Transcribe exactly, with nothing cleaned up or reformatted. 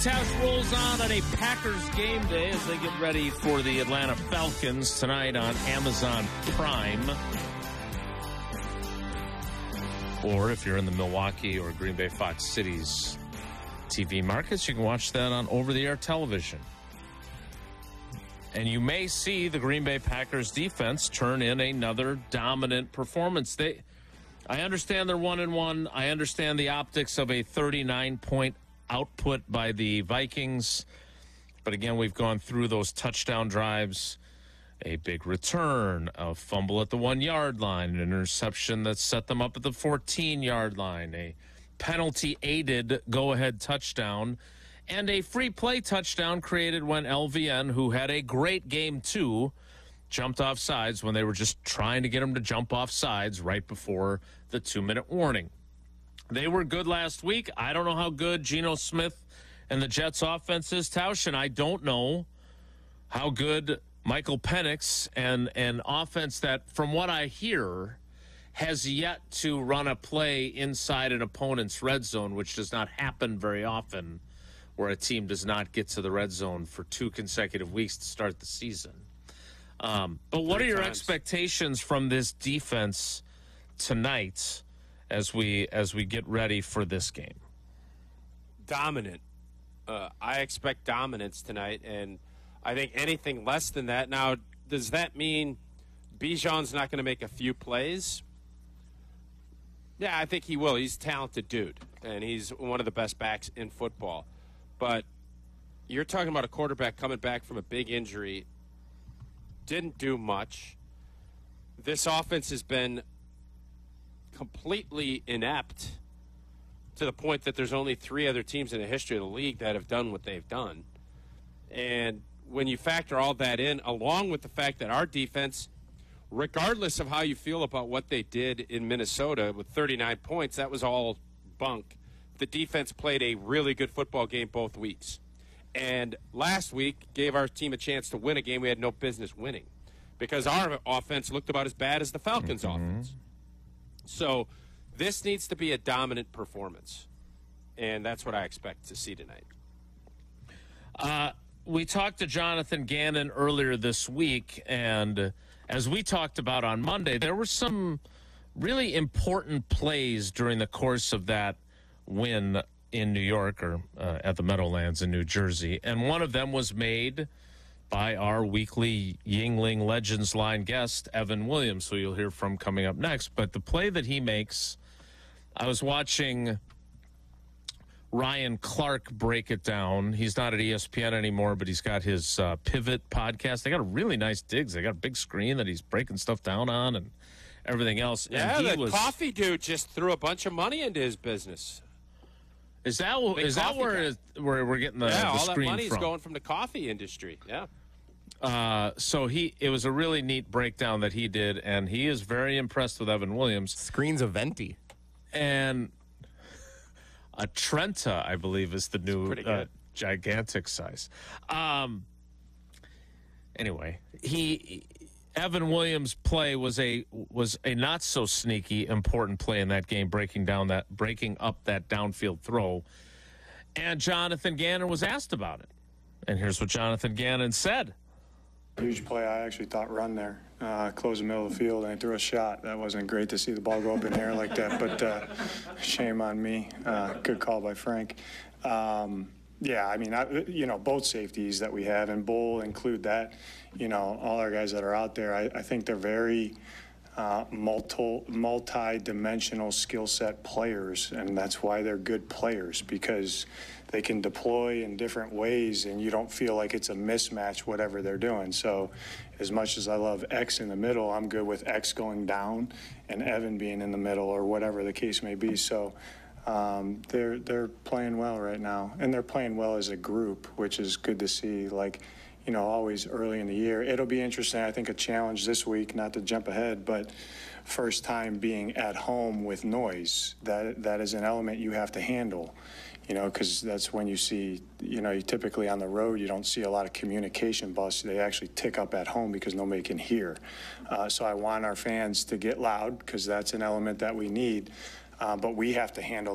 Tausch rolls on on a Packers game day as they get ready for the Atlanta Falcons tonight on Amazon Prime. Or if you're in the Milwaukee or Green Bay Fox Cities T V markets, you can watch that on over-the-air television. And you may see the Green Bay Packers defense turn in another dominant performance. They, I understand they're one and one. I understand the optics of a thirty-nine point output by the Vikings. But again, we've gone through those touchdown drives. A big return, a fumble at the one-yard line, an interception that set them up at the fourteen-yard line, a penalty-aided go-ahead touchdown, and a free play touchdown created when L V N, who had a great game too, jumped off sides when they were just trying to get him to jump off sides right before the two-minute warning. They were good last week. I don't know how good Geno Smith and the Jets' offense is, Tausch, and I don't know how good Michael Penix and an offense that, from what I hear, has yet to run a play inside an opponent's red zone, which does not happen very often, where a team does not get to the red zone for two consecutive weeks to start the season. Um, but what Three are your times. expectations from this defense tonight as we as we get ready for this game? Dominant. Uh, I expect dominance tonight, and I think anything less than that. Now, does that mean Bijan's not going to make a few plays? Yeah, I think he will. He's a talented dude, and he's one of the best backs in football. But you're talking about a quarterback coming back from a big injury, didn't do much. This offense has been completely inept to the point that there's only three other teams in the history of the league that have done what they've done. And when you factor all that in, along with the fact that our defense, regardless of how you feel about what they did in Minnesota with thirty-nine points, that was all bunk. The defense played a really good football game both weeks. And last week gave our team a chance to win a game we had no business winning because our offense looked about as bad as the Falcons' mm-hmm. offense. So this needs to be a dominant performance, and that's what I expect to see tonight. Uh, we talked to Jonathan Gannon earlier this week, and as we talked about on Monday, there were some really important plays during the course of that win in New York or uh, at the Meadowlands in New Jersey, and one of them was made by our weekly Yingling Legends line guest, Evan Williams, who you'll hear from coming up next. But the play that he makes, I was watching Ryan Clark break it down. He's not at E S P N anymore, but he's got his uh, Pivot podcast. They got a really nice digs. They got a big screen that he's breaking stuff down on and everything else. Yeah, and he the was, coffee dude just threw a bunch of money into his business. Is that is that where, is, where we're getting the, yeah, the all screen that money from? is going from the coffee industry. Yeah. Uh, so he, it was a really neat breakdown that he did, and he is very impressed with Evan Williams. Screen's a venti. And a Trenta, I believe, is the new uh, gigantic size. Um, anyway, he Evan Williams' play was a was a not so sneaky important play in that game, breaking down that breaking up that downfield throw. And Jonathan Gannon was asked about it, and here's what Jonathan Gannon said. Huge play. I actually thought run there, uh, close the middle of the field, and I threw a shot. That wasn't great to see the ball go up in the air like that, but uh, shame on me. Uh, good call by Frank. Um, yeah, I mean, I, you know, both safeties that we have, and Bull include that, you know, all our guys that are out there, I, I think they're very uh, multi, multi-dimensional skill set players, and that's why they're good players, because they can deploy in different ways, and you don't feel like it's a mismatch, whatever they're doing. So as much as I love X in the middle, I'm good with X going down and Evan being in the middle or whatever the case may be. So um, they're, they're playing well right now, and they're playing well as a group, which is good to see. Like, you know, always early in the year. It'll be interesting, I think, a challenge this week, not to jump ahead, but first time being at home with noise. That That is an element you have to handle. You know, because that's when you see, you know, you typically on the road, you don't see a lot of communication busts. They actually tick up at home because nobody can hear. Uh, so I want our fans to get loud because that's an element that we need. Uh, but we have to handle